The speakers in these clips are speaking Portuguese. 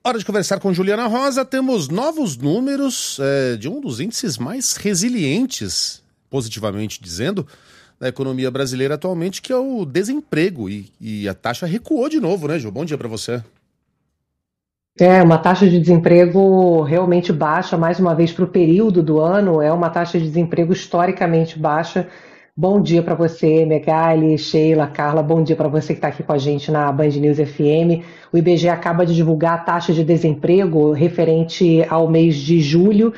Hora de conversar com Juliana Rosa. Temos novos números de um dos índices mais resilientes, positivamente dizendo, da economia brasileira atualmente, que é o desemprego. E a taxa recuou de novo, né, Ju? Bom dia para você. É uma taxa de desemprego realmente baixa, mais uma vez para o período do ano, é uma taxa de desemprego historicamente baixa. Bom dia para você, Megali, Sheila, Carla, bom dia para você que está aqui com a gente na Band News FM. O IBGE acaba de divulgar a taxa de desemprego referente ao mês de julho,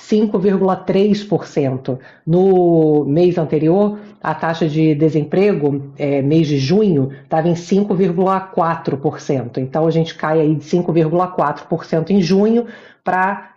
5,3%. No mês anterior, a taxa de desemprego, mês de junho, estava em 5,4%. Então a gente cai aí de 5,4% em junho para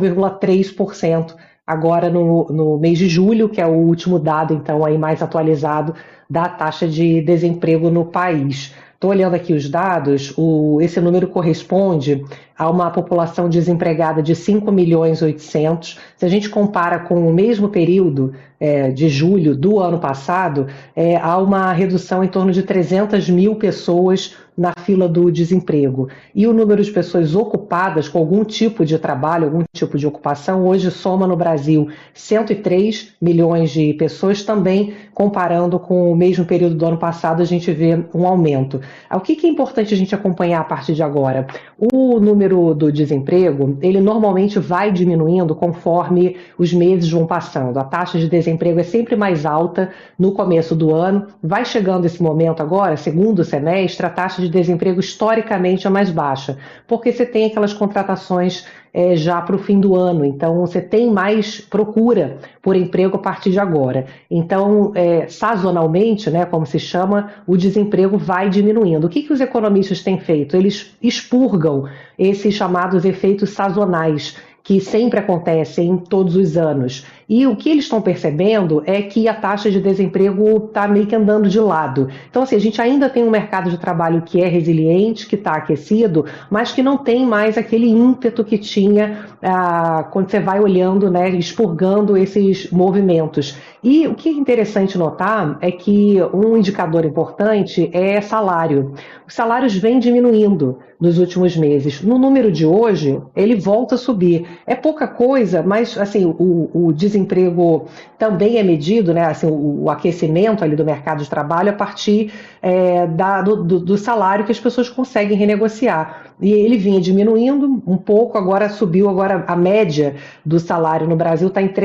5,3% agora no mês de julho, que é o último dado, então, aí mais atualizado da taxa de desemprego no país. Estou olhando aqui os dados, esse número corresponde a uma população desempregada de 5.800.000. Se a gente compara com o mesmo período de julho do ano passado, há uma redução em torno de 300 mil pessoas na fila do desemprego. E o número de pessoas ocupadas com algum tipo de trabalho, algum tipo de ocupação, hoje soma no Brasil 103 milhões de pessoas, também comparando com o mesmo período do ano passado, a gente vê um aumento. O que é importante a gente acompanhar a partir de agora? O número do desemprego, ele normalmente vai diminuindo conforme os meses vão passando. A taxa de desemprego é sempre mais alta no começo do ano. Vai chegando esse momento agora, segundo semestre, a taxa de desemprego historicamente é mais baixa, porque você tem aquelas contratações já para o fim do ano, então você tem mais procura por emprego a partir de agora. Então, sazonalmente, né, como se chama, o desemprego vai diminuindo. O que os economistas têm feito? Eles expurgam esses chamados efeitos sazonais, que sempre acontecem todos os anos. E o que eles estão percebendo é que a taxa de desemprego está meio que andando de lado. Então, assim, a gente ainda tem um mercado de trabalho que é resiliente, que está aquecido, mas que não tem mais aquele ímpeto que tinha quando você vai olhando, né, expurgando esses movimentos. E o que é interessante notar é que um indicador importante é salário. Os salários vêm diminuindo nos últimos meses. No número de hoje, ele volta a subir. É pouca coisa, mas assim, o desemprego também é medido, né? Assim, o aquecimento ali do mercado de trabalho a partir do salário que as pessoas conseguem renegociar. E ele vinha diminuindo um pouco, agora subiu, agora a média do salário no Brasil está em R$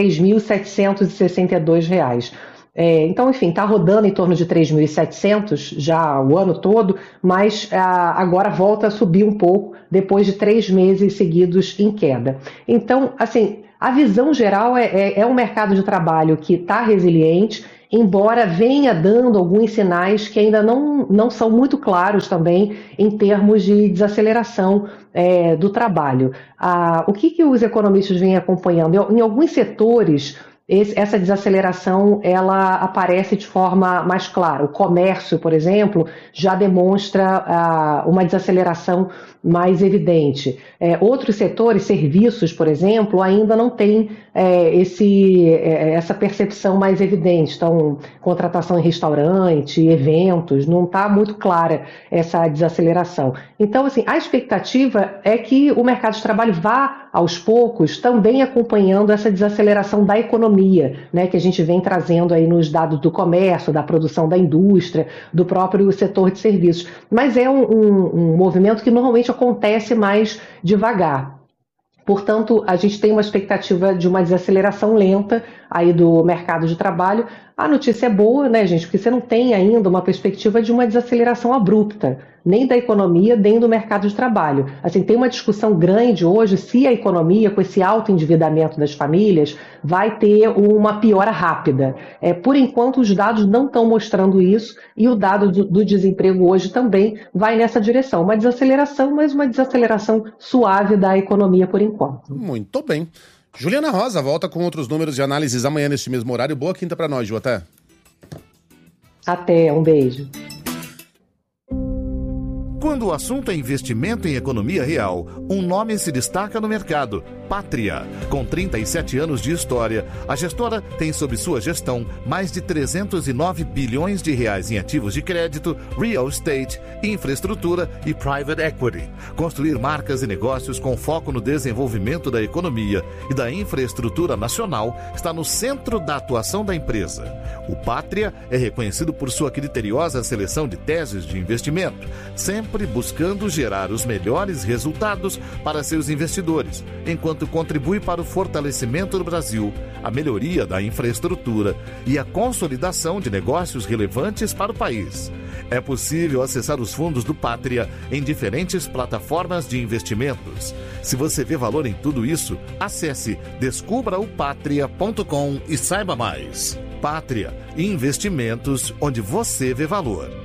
3.762. Então, enfim, está rodando em torno de 3.700 já o ano todo, mas agora volta a subir um pouco depois de 3 meses seguidos em queda. Então, assim, a visão geral é um mercado de trabalho que está resiliente, embora venha dando alguns sinais que ainda não são muito claros também em termos de desaceleração do trabalho. O que os economistas vêm acompanhando? Em alguns setores, essa desaceleração ela aparece de forma mais clara. O comércio, por exemplo, já demonstra uma desaceleração mais evidente. Outros setores, serviços, por exemplo, ainda não têm essa percepção mais evidente. Então, contratação em restaurante, eventos, não está muito clara essa desaceleração. Então, assim, a expectativa é que o mercado de trabalho vá, aos poucos, também acompanhando essa desaceleração da economia, né, que a gente vem trazendo aí nos dados do comércio, da produção da indústria, do próprio setor de serviços. Mas é um movimento que normalmente acontece mais devagar. Portanto, a gente tem uma expectativa de uma desaceleração lenta aí do mercado de trabalho. A notícia é boa, né, gente? Porque você não tem ainda uma perspectiva de uma desaceleração abrupta, nem da economia, nem do mercado de trabalho. Assim, tem uma discussão grande hoje se a economia, com esse alto endividamento das famílias, vai ter uma piora rápida. Por enquanto, os dados não estão mostrando isso, e o dado do desemprego hoje também vai nessa direção. Uma desaceleração, mas uma desaceleração suave da economia por enquanto. Muito bem. Juliana Rosa volta com outros números de análises amanhã neste mesmo horário. Boa quinta para nós, Ju. Até. Até, um beijo. Quando o assunto é investimento em economia real, um nome se destaca no mercado: Pátria. Com 37 anos de história, a gestora tem sob sua gestão mais de 309 bilhões de reais em ativos de crédito, real estate, infraestrutura e private equity. Construir marcas e negócios com foco no desenvolvimento da economia e da infraestrutura nacional está no centro da atuação da empresa. O Pátria é reconhecido por sua criteriosa seleção de teses de investimento, sempre buscando gerar os melhores resultados para seus investidores, enquanto contribui para o fortalecimento do Brasil, a melhoria da infraestrutura e a consolidação de negócios relevantes para o país. É possível acessar os fundos do Pátria em diferentes plataformas de investimentos. Se você vê valor em tudo isso, acesse descubraopatria.com e saiba mais. Pátria, investimentos onde você vê valor.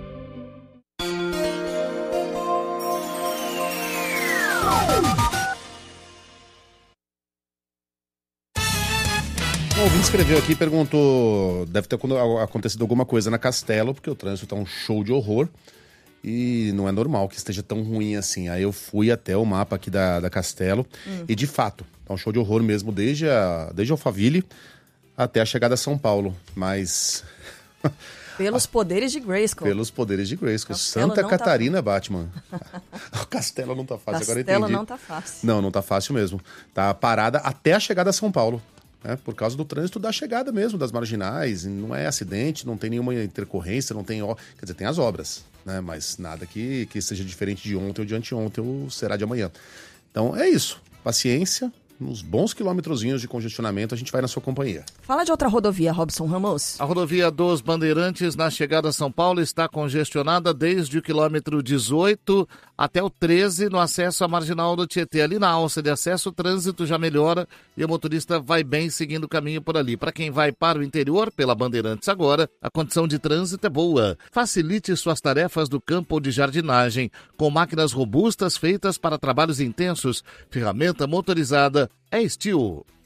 O ouvinte escreveu aqui e perguntou, deve ter acontecido alguma coisa na Castelo, porque o trânsito tá um show de horror e não é normal que esteja tão ruim assim. Aí eu fui até o mapa aqui da Castelo e de fato, tá um show de horror mesmo desde Alphaville até a chegada a São Paulo, mas... Pelos poderes de Grayskull. Pelos poderes de Grayskull. Santa Catarina, Batman. O Castelo não tá fácil, agora entendi. Castelo não tá fácil. Não tá fácil mesmo. Tá parada até a chegada a São Paulo. Por causa do trânsito da chegada mesmo, das marginais, não é acidente, não tem nenhuma intercorrência, não tem... Quer dizer, tem as obras, né? Mas nada que seja diferente de ontem ou de anteontem ou será de amanhã. Então é isso, paciência, uns bons quilômetrozinhos de congestionamento, a gente vai na sua companhia. Fala de outra rodovia, Robson Ramos. A rodovia dos Bandeirantes, na chegada a São Paulo, está congestionada desde o quilômetro 18 até o 13, no acesso à Marginal do Tietê. Ali na alça de acesso, o trânsito já melhora e o motorista vai bem seguindo o caminho por ali. Para quem vai para o interior, pela Bandeirantes agora, a condição de trânsito é boa. Facilite suas tarefas do campo ou de jardinagem, com máquinas robustas feitas para trabalhos intensos. Ferramenta motorizada é Steel.